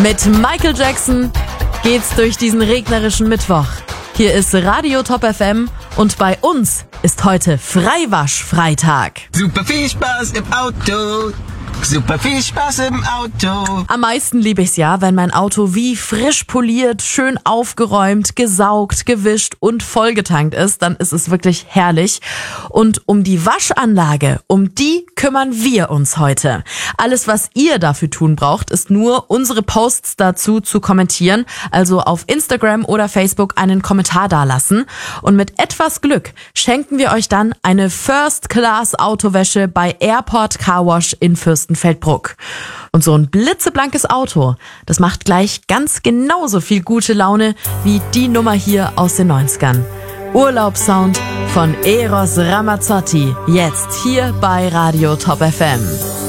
Mit Michael Jackson geht's durch diesen regnerischen Mittwoch. Hier ist Radio Top FM und bei uns ist heute Freiwaschfreitag. Super viel Spaß im Auto. Super viel Spaß im Auto. Am meisten liebe ich's ja, wenn mein Auto wie frisch poliert, schön aufgeräumt, gesaugt, gewischt und vollgetankt ist. Dann ist es wirklich herrlich. Und um die Waschanlage, um die kümmern wir uns heute. Alles, was ihr dafür tun braucht, ist nur unsere Posts dazu zu kommentieren. Also auf Instagram oder Facebook einen Kommentar dalassen. Und mit etwas Glück schenken wir euch dann eine First-Class-Autowäsche bei Airport Car Wash in Fürstenfeldbruck. Und so ein blitzeblankes Auto, das macht gleich ganz genauso viel gute Laune wie die Nummer hier aus den 90ern. Urlaubssound von Eros Ramazzotti, jetzt hier bei Radio Top FM.